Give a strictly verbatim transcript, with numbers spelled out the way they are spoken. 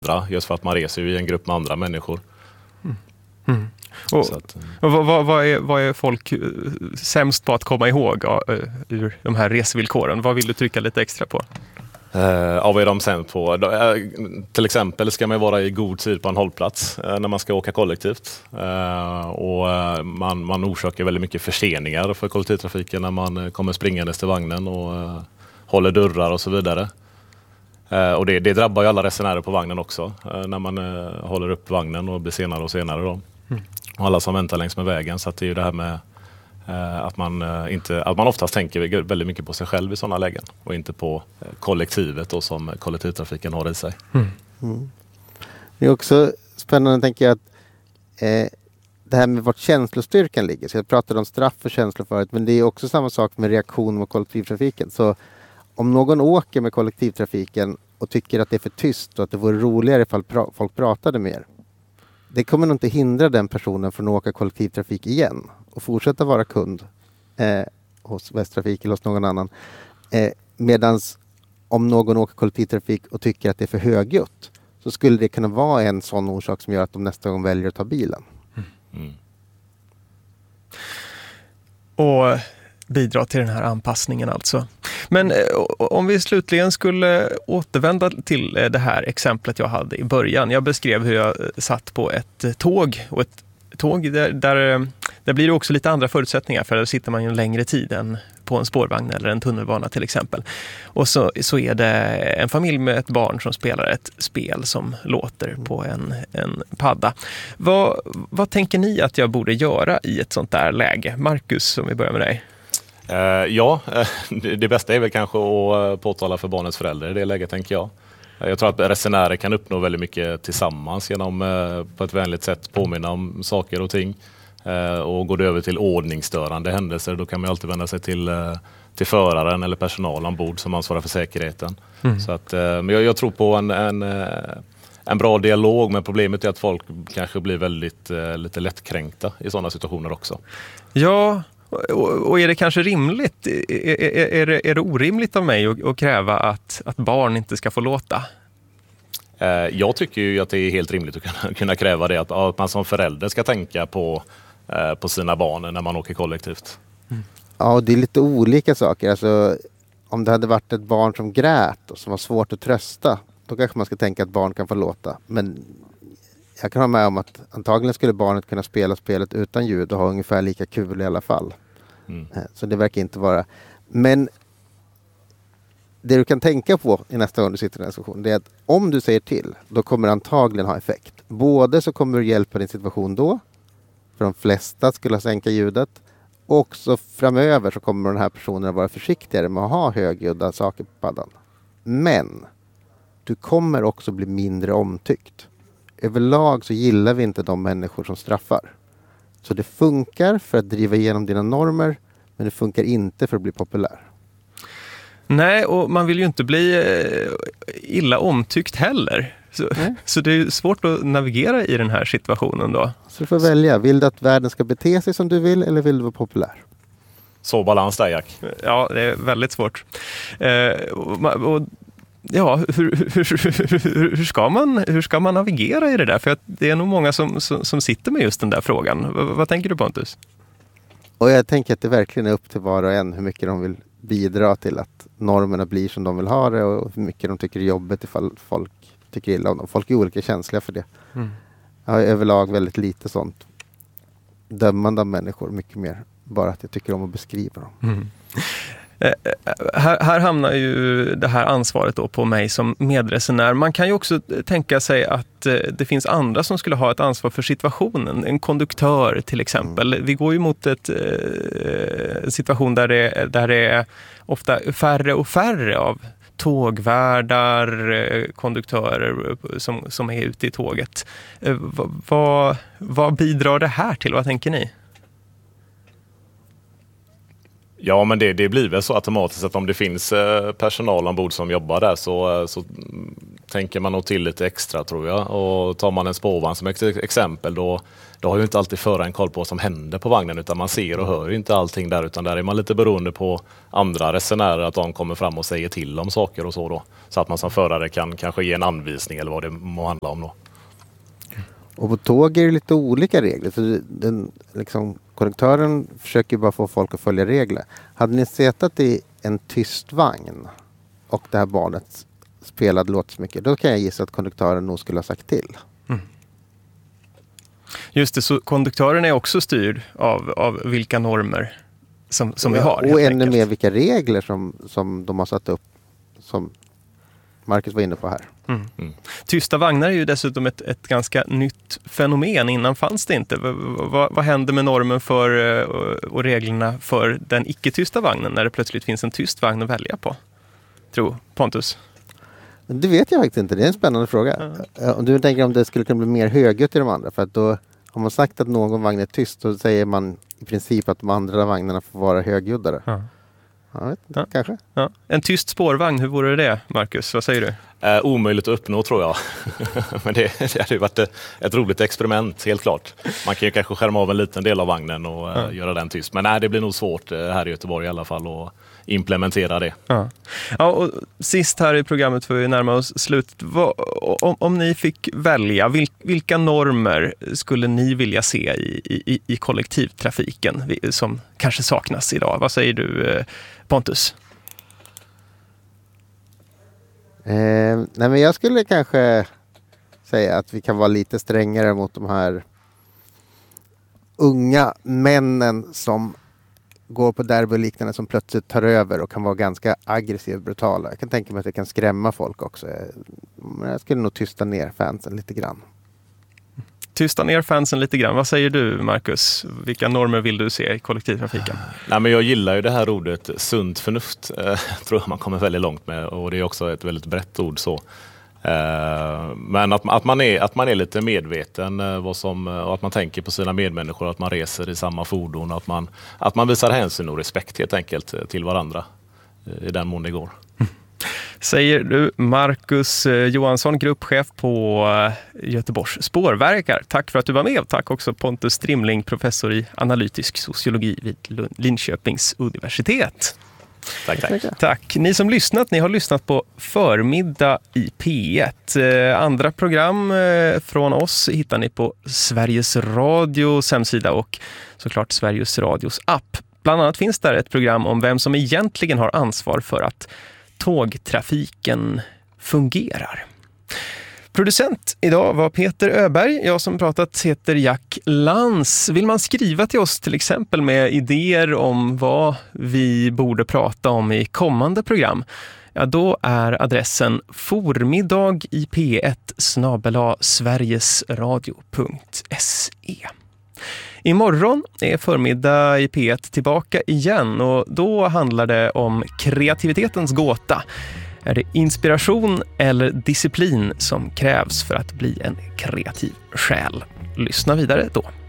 just för att man reser ju i en grupp med andra människor. Mm. Mm. Och, Så att, och vad, vad, vad, är, vad är folk sämst på att komma ihåg ur de här resevillkoren? Vad vill du trycka lite extra på? Uh, ja, vad är de sämst på? Uh, till exempel ska man vara i god tid på en hållplats uh, när man ska åka kollektivt. Uh, och uh, man, man orsakar väldigt mycket förseningar för kollektivtrafiken när man uh, kommer springandes till vagnen och uh, håller dörrar och så vidare. Uh, och det, det drabbar ju alla resenärer på vagnen också uh, när man uh, håller upp vagnen och blir senare och senare då. Mm. Och alla som väntar längs med vägen, så att det är ju det här med Att man, inte, att man oftast tänker väldigt mycket på sig själv i sådana lägen och inte på kollektivet och som kollektivtrafiken har i sig. Mm. Mm. Det är också spännande, tänker jag, att eh, det här med vart känslostyrkan ligger. Så jag pratade om straff och känslor förut, men det är också samma sak med reaktion mot kollektivtrafiken. Så om någon åker med kollektivtrafiken och tycker att det är för tyst och att det vore roligare ifall pra- folk pratade mer, det kommer nog inte hindra den personen från att åka kollektivtrafik igen och fortsätta vara kund eh, hos Västtrafik eller hos någon annan. Eh, medans om någon åker kollektivtrafik och tycker att det är för högljutt, så skulle det kunna vara en sån orsak som gör att de nästa gång väljer att ta bilen. Mm. Mm. Och bidra till den här anpassningen alltså. Men om vi slutligen skulle återvända till det här exemplet jag hade i början. Jag beskrev hur jag satt på ett tåg, och ett tåg där, där, där blir det också lite andra förutsättningar, för där sitter man ju en längre tid än på en spårvagn eller en tunnelbana till exempel. Och så, så är det en familj med ett barn som spelar ett spel som låter på en, en padda. Vad, vad tänker ni att jag borde göra i ett sånt där läge? Marcus, om vi börjar med dig. Uh, ja, uh, det bästa är väl kanske att uh, påtala för barnets föräldrar i det läget, tänker jag. Uh, jag tror att resenärer kan uppnå väldigt mycket tillsammans genom uh, på ett vänligt sätt påminna om saker och ting. Uh, och går det över till ordningsstörande händelser, då kan man alltid vända sig till, uh, till föraren eller personal ombord som ansvarar för säkerheten. Mm. Så att, uh, men jag, jag tror på en, en, uh, en bra dialog, men problemet är att folk kanske blir väldigt uh, lite lättkränkta i sådana situationer också. Ja. Och är det kanske rimligt, är, är, är, det, är det orimligt av mig att, att kräva att, att barn inte ska få låta? Jag tycker ju att det är helt rimligt att kunna, kunna kräva det, att, att man som förälder ska tänka på, på sina barn när man åker kollektivt. Mm. Ja, och det är lite olika saker. Alltså, om det hade varit ett barn som grät och som var svårt att trösta, då kanske man ska tänka att barn kan få låta. Men jag kan ha med om att antagligen skulle barnet kunna spela spelet utan ljud och ha ungefär lika kul i alla fall. Mm. Så det verkar inte vara. Men det du kan tänka på i nästa gång du sitter i en diskussion, det är att om du säger till, då kommer det antagligen ha effekt. Både så kommer du hjälpa din situation då, för de flesta skulle sänka ljudet, och också framöver så kommer den här personen vara försiktigare med att ha högljudda saker på paddan. Men du kommer också bli mindre omtyckt. Överlag så gillar vi inte de människor som straffar. Så det funkar för att driva igenom dina normer, men det funkar inte för att bli populär. Nej, och man vill ju inte bli illa omtyckt heller. Så, så det är svårt att navigera i den här situationen då. Så du får välja. Vill du att världen ska bete sig som du vill, eller vill du vara populär? Så balans där, Jack. Ja, det är väldigt svårt. Eh, och, och Ja, hur, hur, hur, hur, ska man, hur ska man navigera i det där? För att det är nog många som, som, som sitter med just den där frågan. V- vad tänker du, Pontus? Och jag tänker att det verkligen är upp till var och en hur mycket de vill bidra till att normerna blir som de vill ha det, och hur mycket de tycker är jobbigt ifall folk tycker illa om dem. Folk är olika känsliga för det. Mm. Jag har överlag väldigt lite sånt dömande av människor, mycket mer bara att jag tycker om att beskriva dem. Mm. Eh, här, här hamnar ju det här ansvaret då på mig som medresenär. Man kan ju också tänka sig att eh, det finns andra som skulle ha ett ansvar för situationen. En konduktör till exempel. Mm. Vi går ju mot ett, eh, en situation där det, där det är ofta färre och färre av tågvärdar, eh, konduktörer som, som är ute i tåget. Eh, vad, vad bidrar det här till? Vad tänker ni? Ja, men det, det blir väl så automatiskt att om det finns eh, personal ombord som jobbar där så, så tänker man nog till lite extra, tror jag. Och tar man en spårvagn som ex- exempel då, då har ju inte alltid föraren koll på vad som händer på vagnen, utan man ser och hör inte allting där, utan där är man lite beroende på andra resenärer, att de kommer fram och säger till om saker och så då. Så att man som förare kan kanske ge en anvisning eller vad det må handla om då. Och på tåg är det lite olika regler. Så den, liksom, konduktören försöker bara få folk att följa regler. Hade ni suttit i en tyst vagn och det här barnet spelade låt så mycket, då kan jag gissa att konduktören nog skulle ha sagt till. Mm. Just det, så konduktören är också styrd av, av vilka normer som, som vi har. Och ännu mer vilka regler som, som de har satt upp, som Marcus var inne på här. Mm. Mm. Tysta vagnar är ju dessutom ett, ett ganska nytt fenomen. Innan fanns det inte. V- v- vad händer med normen för och reglerna för den icke-tysta vagnen när det plötsligt finns en tyst vagn att välja på? Tror Pontus? Det vet jag faktiskt inte. Det är en spännande fråga. Ja. Om du tänker om det skulle kunna bli mer högljutt i de andra. För att då har man sagt att någon vagn är tyst, så säger man i princip att de andra vagnarna får vara högljuddare. Ja. Jag vet inte, ja. kanske. Ja. En tyst spårvagn, hur vore det, Marcus? Vad säger du? Eh, omöjligt att uppnå, tror jag. Men det, det hade ju varit ett, ett roligt experiment, helt klart. Man kan ju kanske skärma av en liten del av vagnen och eh, ja. göra den tyst. Men nej, det blir nog svårt eh, här i Göteborg i alla fall att implementera det. Ja. Ja, och sist här i programmet får vi närma oss slutet. Vad, om, om ni fick välja, vil, vilka normer skulle ni vilja se i, i, i kollektivtrafiken som kanske saknas idag? Vad säger du, Pontus? Eh, nej men jag skulle kanske säga att vi kan vara lite strängare mot de här unga männen som går på derby och liknande, som plötsligt tar över och kan vara ganska aggressiva och brutala. Jag kan tänka mig att det kan skrämma folk också. Men jag skulle nog tysta ner fansen lite grann. Tysta ner fansen lite grann. Vad säger du, Marcus? Vilka normer vill du se i kollektivtrafiken? Nej, men jag gillar ju det här ordet sunt förnuft. Eh, tror jag man kommer väldigt långt med, och det är också ett väldigt brett ord så. Eh, men att, att, man är, att man är lite medveten eh, vad som, och att man tänker på sina medmänniskor, att man reser i samma fordon, att man, att man visar hänsyn och respekt helt enkelt till varandra eh, i den mån det går. Säger du, Marcus Johansson, gruppchef på Göteborgs spårverkar. Tack för att du var med, och tack också Pontus Strimling, professor i analytisk sociologi vid Linköpings universitet. Tack, tack. Tack. Ni som lyssnat, ni har lyssnat på Förmiddag i P ett. Andra program från oss hittar ni på Sveriges Radios hemsida och såklart Sveriges Radios app. Bland annat finns där ett program om vem som egentligen har ansvar för att tågtrafiken fungerar. Producent idag var Peter Öberg. Jag som pratat heter Jack Lans. Vill man skriva till oss till exempel med idéer om vad vi borde prata om i kommande program, ja, då är adressen formiddag i p ett snabel-a sverigesradio punkt se. Imorgon är Förmiddag i P ett tillbaka igen, och då handlar det om kreativitetens gåta. Är det inspiration eller disciplin som krävs för att bli en kreativ själ? Lyssna vidare då.